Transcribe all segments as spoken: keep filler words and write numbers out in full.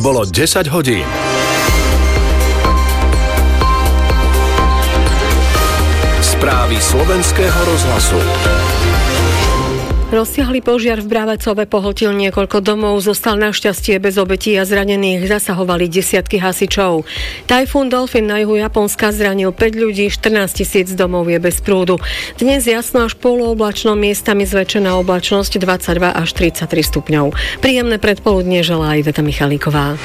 Bolo desať hodín. Správy slovenského rozhlasu. Rozsiahly požiar v Bravecove pohltil niekoľko domov, zostal našťastie bez obetí a zranených, zasahovali desiatky hasičov. Tajfún Dolfin na juhu Japonska zranil päť ľudí, štrnásť tisíc domov je bez prúdu. Dnes jasno až polooblačno, miestami zväčšená oblačnosť dvadsaťdva až tridsaťtri stupňov. Príjemné predpoludnie želá Iveta Michalíková.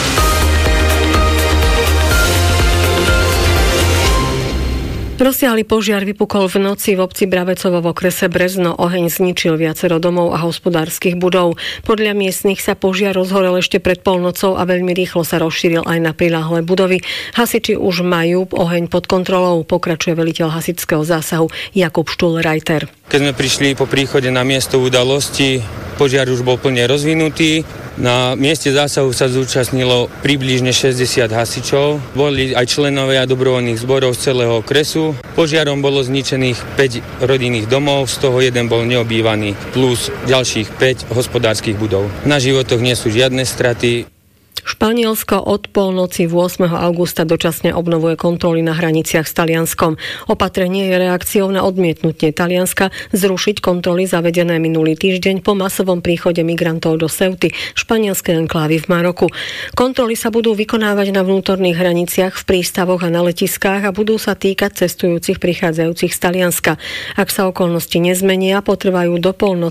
Rozsiahly požiar vypukol v noci v obci Bravecovo v okrese Brezno. Oheň zničil viacero domov a hospodárskych budov. Podľa miestnych sa požiar rozhorel ešte pred polnocou a veľmi rýchlo sa rozšíril aj na priľahlé budovy. Hasiči už majú oheň pod kontrolou, pokračuje veliteľ hasičského zásahu Jakub Štúl-Reiter. Keď sme prišli po príchode na miesto udalosti, požiar už bol plne rozvinutý. Na mieste zásahu sa zúčastnilo približne šesťdesiat hasičov. Boli aj členovia dobrovoľných zborov z celého okresu. Požiarom bolo zničených päť rodinných domov, z toho jeden bol neobývaný, plus ďalších päť hospodárskych budov. Na životoch nie sú žiadne straty. Španielsko od polnoci ôsmeho augusta dočasne obnovuje kontroly na hraniciach s Talianskom. Opatrenie je reakciou na odmietnutie Talianska zrušiť kontroly zavedené minulý týždeň po masovom príchode migrantov do Ceuty, španielskej enklávy v Maroku. Kontroly sa budú vykonávať na vnútorných hraniciach, v prístavoch a na letiskách a budú sa týkať cestujúcich prichádzajúcich z Talianska. Ak sa okolnosti nezmenia, potrvajú do polnoci